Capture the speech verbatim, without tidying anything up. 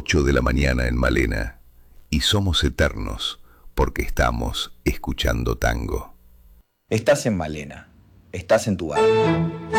ocho de la mañana en Malena y somos eternos porque estamos escuchando tango. Estás en Malena, estás en tu bar.